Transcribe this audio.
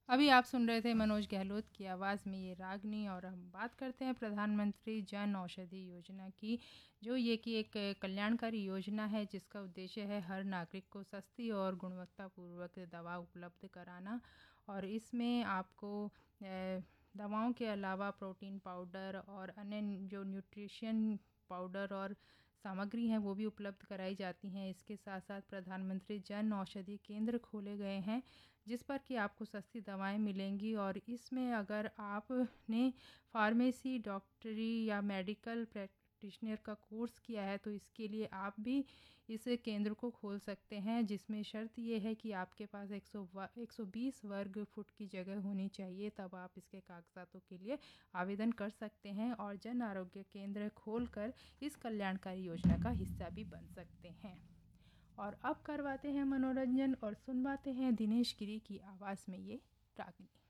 अभी आप सुन रहे थे मनोज गहलोत की आवाज़ में ये रागनी। और हम बात करते हैं प्रधानमंत्री जन औषधि योजना की, जो ये कि एक कल्याणकारी योजना है जिसका उद्देश्य है हर नागरिक को सस्ती और गुणवत्तापूर्वक दवा उपलब्ध कराना। और इसमें आपको दवाओं के अलावा प्रोटीन पाउडर और अन्य जो न्यूट्रिशन पाउडर और सामग्री हैं वो भी उपलब्ध कराई जाती हैं। इसके साथ साथ प्रधानमंत्री जन औषधि केंद्र खोले गए हैं जिस पर कि आपको सस्ती दवाएं मिलेंगी। और इसमें अगर आपने फार्मेसी, डॉक्टरी या मेडिकल प्रैक्टिशनर का कोर्स किया है तो इसके लिए आप भी इस केंद्र को खोल सकते हैं, जिसमें शर्त ये है कि आपके पास 120 वर्ग फुट की जगह होनी चाहिए, तब आप इसके कागजातों के लिए आवेदन कर सकते हैं और जन आरोग्य केंद्र खोलकर इस कल्याणकारी योजना का हिस्सा भी बन सकते हैं। और अब करवाते हैं मनोरंजन और सुनवाते हैं दिनेश गिरी की आवाज़ में ये रागनी।